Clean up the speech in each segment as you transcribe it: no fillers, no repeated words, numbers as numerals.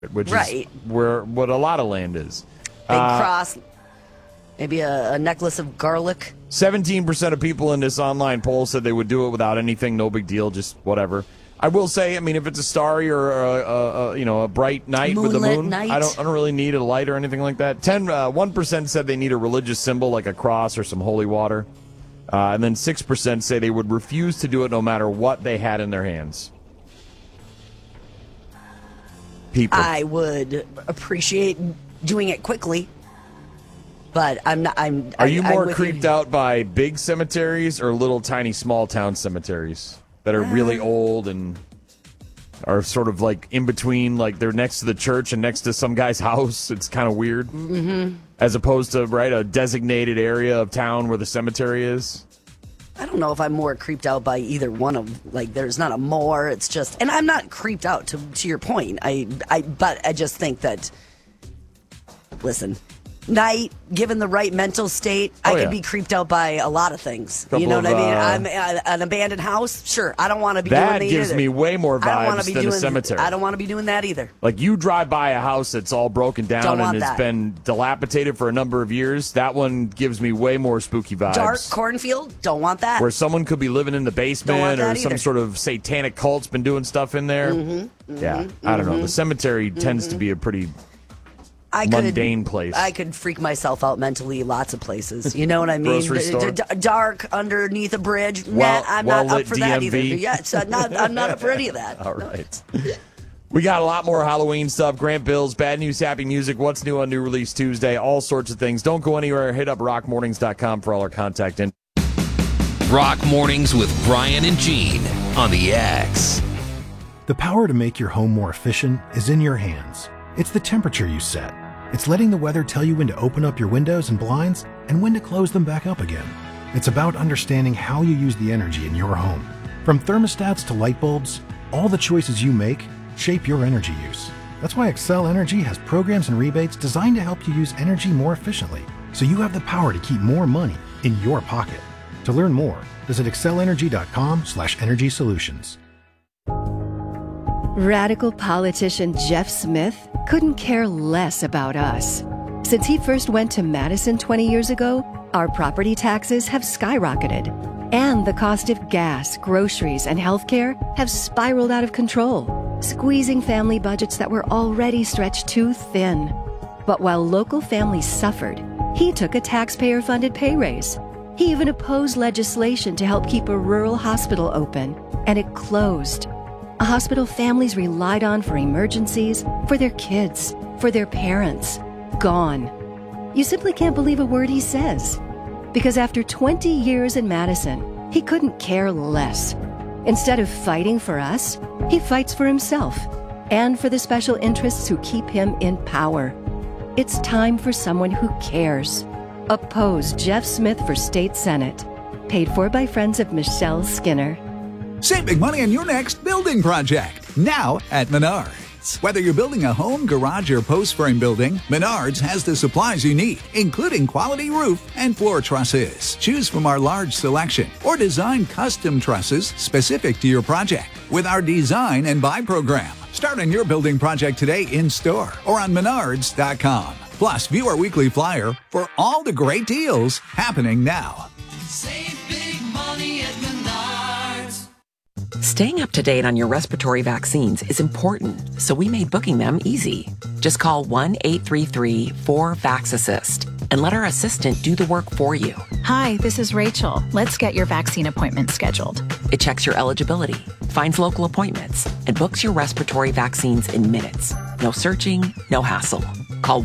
which Right. is what a lot of land is. Big cross, maybe a necklace of garlic. 17% of people in this online poll said they would do it without anything, no big deal, just whatever. I will say, I mean, if it's a starry or a bright night with the Moonlit moon, night. I don't really need a light or anything like that. 1% said they need a religious symbol like a cross or some holy water, and then 6% say they would refuse to do it no matter what they had in their hands. People, I would appreciate doing it quickly, but I'm not. are you more creeped out by big cemeteries or little tiny small town cemeteries that are really old and are sort of like in between, like they're next to the church and next to some guy's house? It's kind of weird. Mm-hmm. As opposed to, a designated area of town where the cemetery is. I don't know if I'm more creeped out by either one of, there's not a more, it's just, and I'm not creeped out to your point. But I just think that, listen, night, given the right mental state, I could be creeped out by a lot of things. You know what I mean? I'm an abandoned house. Sure, I don't want to be doing that either. That gives me way more vibes than a cemetery. I don't want to be doing that either. Like, you drive by a house that's all broken down and it's been dilapidated for a number of years. That one gives me way more spooky vibes. Dark cornfield, don't want that. Where someone could be living in the basement or some sort of satanic cult's been doing stuff in there. Yeah, I don't know. The cemetery tends to be a pretty mundane place. I could freak myself out mentally lots of places. You know what I mean? Grocery store. Dark underneath a bridge. I'm not up for that either. DMV. Yeah, I'm not up for any of that. All right. We got a lot more Halloween stuff. Grant Bills, bad news, happy music, what's new on New Release Tuesday, all sorts of things. Don't go anywhere. Hit up rockmornings.com for all our contact info. Rock Mornings with Brian and Gene on the X. The power to make your home more efficient is in your hands. It's the temperature you set. It's letting the weather tell you when to open up your windows and blinds and when to close them back up again. It's about understanding how you use the energy in your home. From thermostats to light bulbs, all the choices you make shape your energy use. That's why Excel Energy has programs and rebates designed to help you use energy more efficiently, so you have the power to keep more money in your pocket. To learn more, visit excelenergy.com/energy solutions. Radical politician Jeff Smith couldn't care less about us. Since he first went to Madison 20 years ago, our property taxes have skyrocketed, and the cost of gas, groceries, and healthcare have spiraled out of control, squeezing family budgets that were already stretched too thin. But while local families suffered, he took a taxpayer-funded pay raise. He even opposed legislation to help keep a rural hospital open, and it closed. A hospital families relied on for emergencies, for their kids, for their parents. Gone. You simply can't believe a word he says. Because after 20 years in Madison, he couldn't care less. Instead of fighting for us, he fights for himself and for the special interests who keep him in power. It's time for someone who cares. Oppose Jeff Smith for State Senate. Paid for by friends of Michelle Skinner. Save big money on your next building project, now at Menards. Whether you're building a home, garage, or post frame building, Menards has the supplies you need, including quality roof and floor trusses. Choose from our large selection or design custom trusses specific to your project with our Design and Buy program. Start on your building project today in store or on Menards.com. Plus, view our weekly flyer for all the great deals happening now. Save big money at Menards. Staying up to date on your respiratory vaccines is important, so we made booking them easy. Just call 1-833-4-VAX-ASSIST and let our assistant do the work for you. Hi, this is Rachel. Let's get your vaccine appointment scheduled. It checks your eligibility, finds local appointments, and books your respiratory vaccines in minutes. No searching, no hassle. Call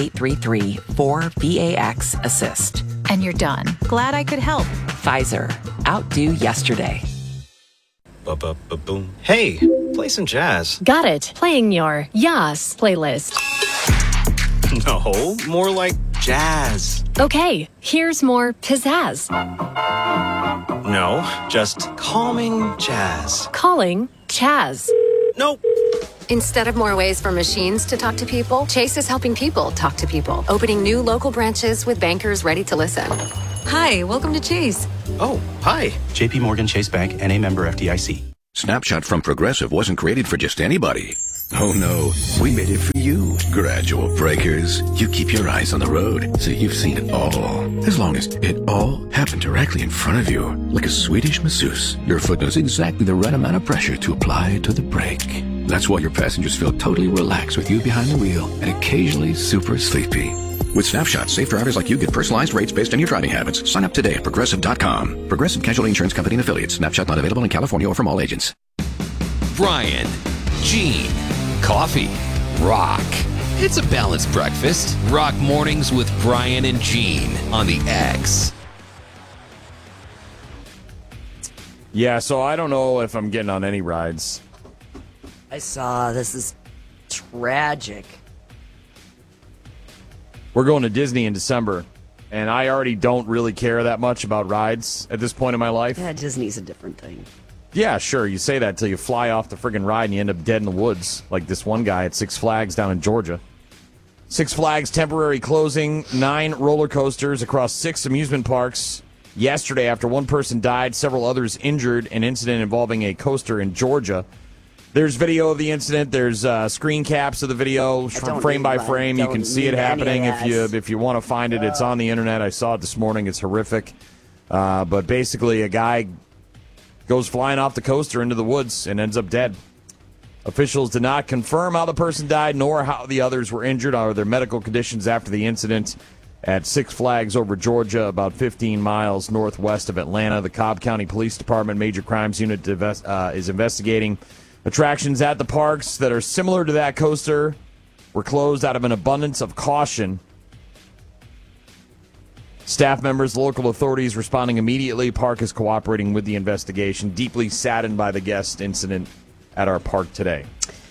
1-833-4-VAX-ASSIST. And you're done. Glad I could help. Pfizer. Outdo yesterday. Ba-ba-ba-boom. Hey, play some jazz. Got it. Playing your Yas playlist. No, more like jazz. Okay, here's more pizzazz. No, just calming jazz. Calling Chaz. Nope. Instead of more ways for machines to talk to people, Chase is helping people talk to people, opening new local branches with bankers ready to listen. Hi, welcome to Chase. Oh, hi. JP Morgan Chase Bank, N.A. member FDIC. Snapshot from Progressive wasn't created for just anybody. Oh no, we made it for you. Gradual Breakers. You keep your eyes on the road, so you've seen it all. As long as it all happened directly in front of you. Like a Swedish masseuse, your foot knows exactly the right amount of pressure to apply to the brake. That's why your passengers feel totally relaxed with you behind the wheel and occasionally super sleepy. With Snapshot, safe drivers like you get personalized rates based on your driving habits. Sign up today at Progressive.com. Progressive Casualty Insurance Company and Affiliates. Snapshot not available in California or from all agents. Brian, Gene, coffee, rock. It's a balanced breakfast. Rock mornings with Brian and Gene on the X. Yeah, so I don't know if I'm getting on any rides. I saw this is tragic. We're going to Disney in December, and I already don't really care that much about rides at this point in my life. Yeah, Disney's a different thing. Yeah, sure. You say that till you fly off the friggin' ride and you end up dead in the woods, like this one guy at Six Flags down in Georgia. Six Flags temporary closing 9 roller coasters across 6 amusement parks yesterday after one person died, several others injured, an incident involving a coaster in Georgia. There's video of the incident. There's screen caps of the video, frame by frame. You can see it happening. If you want to find it, it's on the internet. I saw it this morning. It's horrific. But basically, a guy goes flying off the coaster into the woods and ends up dead. Officials did not confirm how the person died, nor how the others were injured or their medical conditions after the incident at Six Flags over Georgia, about 15 miles northwest of Atlanta. The Cobb County Police Department Major Crimes Unit is investigating. Attractions at the parks that are similar to that coaster were closed out of an abundance of caution. Staff members, local authorities responding immediately. Park is cooperating with the investigation. Deeply saddened by the guest incident at our park today.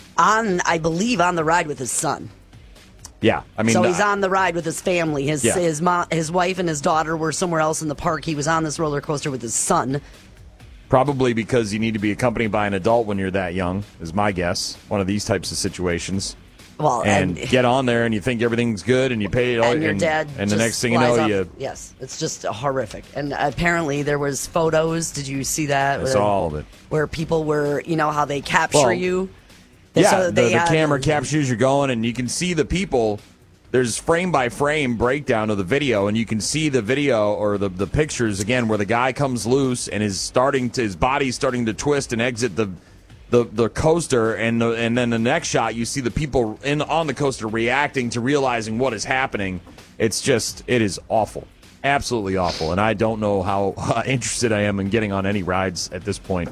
I believe, on the ride with his son. Yeah, I mean, so he's on the ride with his family. His mom, his wife, and his daughter were somewhere else in the park. He was on this roller coaster with his son. Probably because you need to be accompanied by an adult when you're that young, is my guess. One of these types of situations. Well, and get on there and you think everything's good and you pay it all. And your dad and the next thing you know, yes, it's just horrific. And apparently there was photos. Did you see that? I saw all of it. Where people were, how they capture you. Yeah, so the camera captures you going, and you can see the people. There's frame by frame breakdown of the video, and you can see the video or the pictures again where the guy comes loose and his body's starting to twist and exit the coaster, and then the next shot you see the people on the coaster reacting to realizing what is happening. It is awful, absolutely awful, and I don't know how interested I am in getting on any rides at this point.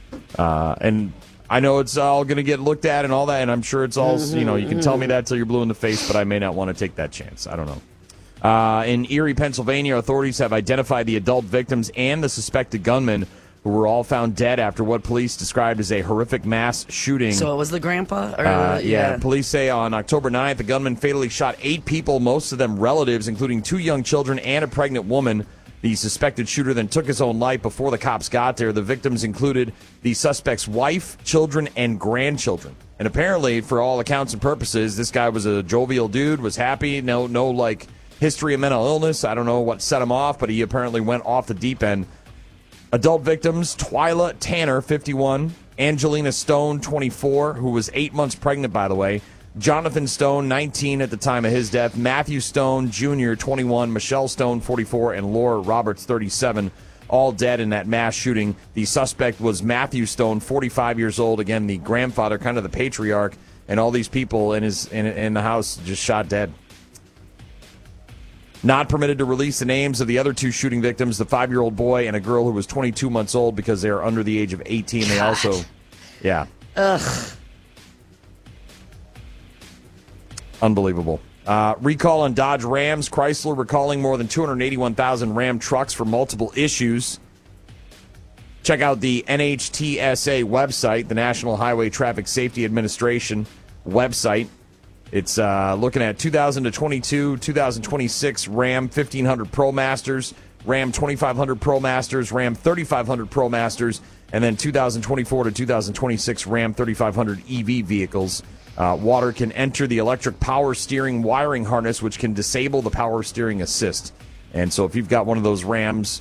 And I know it's all going to get looked at and all that, and I'm sure it's all, you can tell me that till you're blue in the face, but I may not want to take that chance. I don't know. In Erie, Pennsylvania, authorities have identified the adult victims and the suspected gunman who were all found dead after what police described as a horrific mass shooting. So it was the grandpa? Yeah. Police say on October 9th, the gunman fatally shot 8 people, most of them relatives, including 2 young children and a pregnant woman. The suspected shooter then took his own life before the cops got there. The victims included the suspect's wife, children, and grandchildren. And apparently, for all accounts and purposes, this guy was a jovial dude, was happy, no history of mental illness. I don't know what set him off, but he apparently went off the deep end. Adult victims, Twyla Tanner, 51, Angelina Stone, 24, who was 8 months pregnant, by the way, Jonathan Stone, 19 at the time of his death, Matthew Stone Jr., 21, Michelle Stone, 44, and Laura Roberts, 37, all dead in that mass shooting. The suspect was Matthew Stone, 45 years old, again, the grandfather, kind of the patriarch, and all these people in the house just shot dead. Not permitted to release the names of the other 2 shooting victims, the 5-year-old boy and a girl who was 22 months old, because they are under the age of 18. They also, yeah. Ugh. Unbelievable. Recall on Dodge Rams. Chrysler recalling more than 281,000 Ram trucks for multiple issues. Check out the NHTSA website, the National Highway Traffic Safety Administration website. It's looking at 2022, 2026 Ram 1500 Pro Masters, Ram 2500 Pro Masters, Ram 3500 Pro Masters, and then 2024 to 2026 Ram 3500 EV vehicles. Water can enter the electric power steering wiring harness, which can disable the power steering assist. And so if you've got one of those Rams,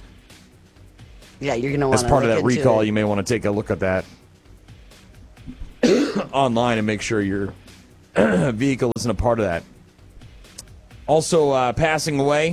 yeah, you're going to want as part of that recall, you may want to take a look at that. online and make sure your vehicle isn't a part of that. Also passing away.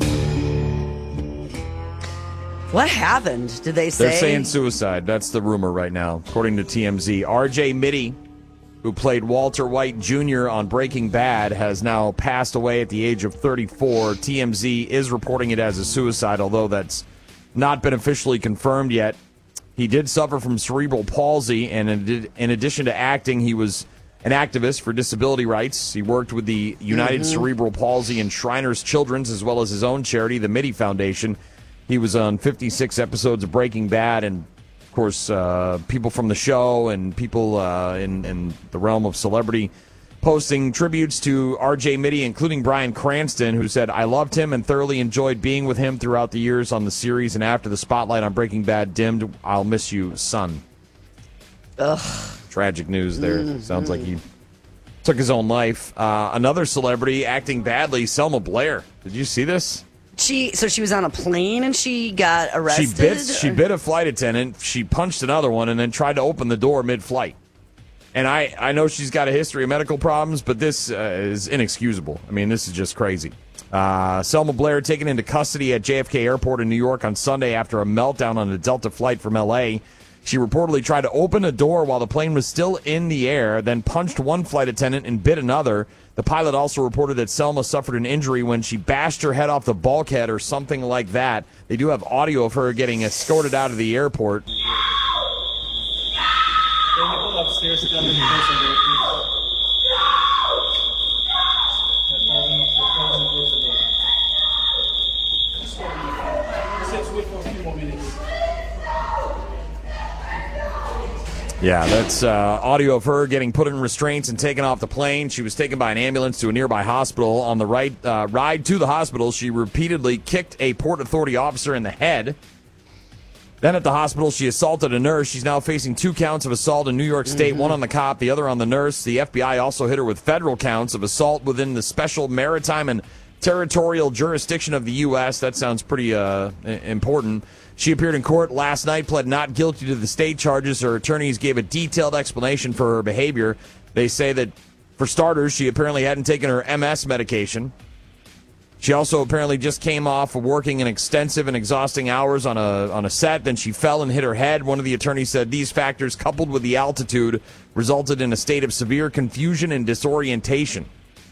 What happened? Did they say? They're saying suicide. That's the rumor right now, according to TMZ. R.J. Mitty, who played Walter White Jr. on Breaking Bad, has now passed away at the age of 34. TMZ is reporting it as a suicide, although that's not been officially confirmed yet. He did suffer from cerebral palsy, and in addition to acting, he was an activist for disability rights. He worked with the United Cerebral Palsy and Shriners Children's, as well as his own charity, the Mitty Foundation. He was on 56 episodes of Breaking Bad, and of course, people from the show and people in the realm of celebrity posting tributes to R.J. Mitty, including Bryan Cranston, who said, "I loved him and thoroughly enjoyed being with him throughout the years on the series, and after the spotlight on Breaking Bad dimmed, I'll miss you, son." Ugh. Tragic news there. Sounds like he took his own life. Another celebrity acting badly, Selma Blair. Did you see this? So she was on a plane and she got arrested? She bit a flight attendant, she punched another one, and then tried to open the door mid-flight. And I know she's got a history of medical problems, but this is inexcusable. I mean, this is just crazy. Selma Blair taken into custody at JFK Airport in New York on Sunday after a meltdown on a Delta flight from L.A. She reportedly tried to open a door while the plane was still in the air, then punched one flight attendant and bit another. The pilot also reported that Selma suffered an injury when she bashed her head off the bulkhead or something like that. They do have audio of her getting escorted out of the airport. Yeah, that's audio of her getting put in restraints and taken off the plane. She was taken by an ambulance to a nearby hospital. On the ride to the hospital, she repeatedly kicked a Port Authority officer in the head. Then at the hospital, she assaulted a nurse. She's now facing 2 counts of assault in New York State, one on the cop, the other on the nurse. The FBI also hit her with federal counts of assault within the special maritime and territorial jurisdiction of the U.S. That sounds pretty important. She appeared in court last night, pled not guilty to the state charges. Her attorneys gave a detailed explanation for her behavior. They say that, for starters, she apparently hadn't taken her MS medication. She also apparently just came off of working in extensive and exhausting hours on a set. Then she fell and hit her head. One of the attorneys said these factors, coupled with the altitude, resulted in a state of severe confusion and disorientation.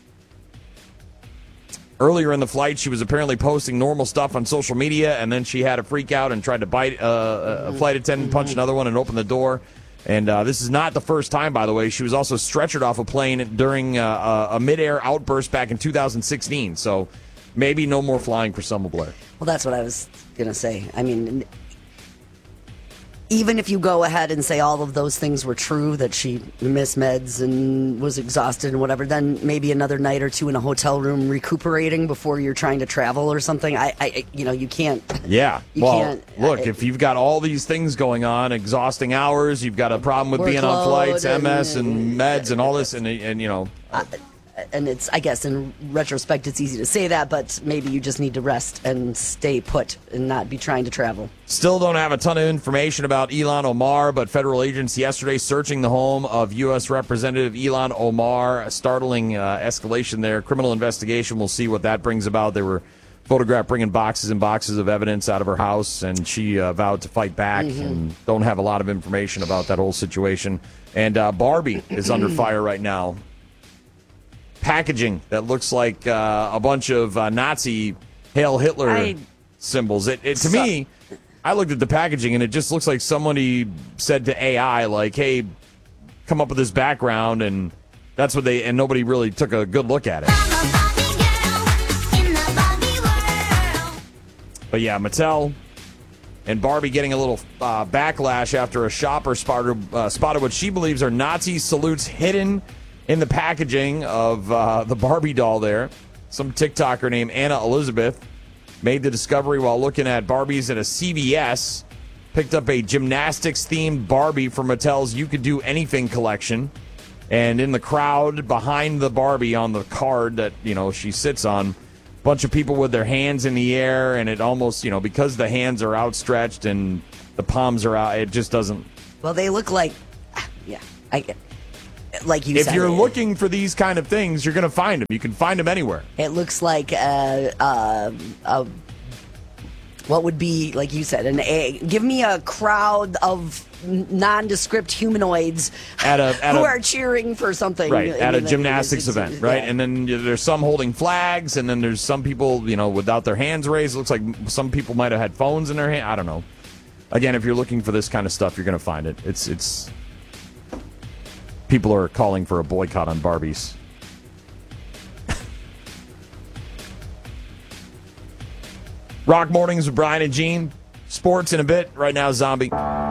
Earlier in the flight, she was apparently posting normal stuff on social media, and then she had a freak out and tried to bite a flight attendant, punch another one, and open the door. And this is not the first time, by the way. She was also stretchered off a plane during a midair outburst back in 2016. So maybe no more flying for Selma Blair. Well, that's what I was going to say. I mean, even if you go ahead and say all of those things were true, that she missed meds and was exhausted and whatever, then maybe another night or two in a hotel room recuperating before you're trying to travel or something. You can't. Yeah. Can't, look, if you've got all these things going on, exhausting hours, you've got a problem with being on flights, MS and meds and all this, and you know. And it's, I guess, in retrospect, it's easy to say that, but maybe you just need to rest and stay put and not be trying to travel. Still don't have a ton of information about Ilhan Omar, but federal agents yesterday searching the home of U.S. Representative Ilhan Omar. A startling escalation there. Criminal investigation. We'll see what that brings about. They were photographed bringing boxes and boxes of evidence out of her house, and she vowed to fight back and don't have a lot of information about that whole situation. And Barbie is under fire right now. Packaging that looks like a bunch of Nazi Hail Hitler symbols. To me, I looked at the packaging and it just looks like somebody said to AI, like, "Hey, come up with this background," and that's what and nobody really took a good look at it. But yeah, Mattel and Barbie getting a little backlash after a shopper spotted what she believes are Nazi salutes hidden in the packaging of the Barbie doll there. Some TikToker named Anna Elizabeth made the discovery while looking at Barbies at a CVS. Picked up a gymnastics-themed Barbie from Mattel's You Could Do Anything collection. And in the crowd behind the Barbie on the card that, she sits on, a bunch of people with their hands in the air, and it almost, because the hands are outstretched and the palms are out, it just doesn't... Well, they look like... Yeah, I get like you said. If you're looking for these kind of things, you're going to find them. You can find them anywhere. It looks like what would be, like you said, give me a crowd of nondescript humanoids who are cheering for something. Right, at a gymnastics event, right? Yeah. And then there's some holding flags, and then there's some people, without their hands raised. It looks like some people might have had phones in their hand. I don't know. Again, if you're looking for this kind of stuff, you're going to find it. It's people are calling for a boycott on Barbies. Rock Mornings with Brian and Gene. Sports in a bit. Right now, Zombie.